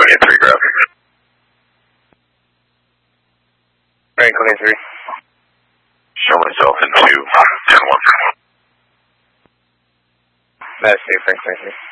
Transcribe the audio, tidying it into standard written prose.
23 graphic. Right, 23. Show myself into 10-1. That's safe, Frank, thank you.